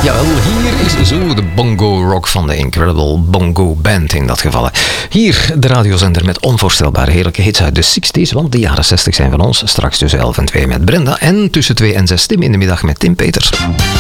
Jawel, hier is zo de bongo rock van de Incredible Bongo Band in dat geval. Hier de radiozender met onvoorstelbare heerlijke hits uit de 60s, want de jaren 60 zijn van ons. Straks tussen 11 en 2 met Brenda en tussen 2 en 6 Tim in de middag met Tim Peters.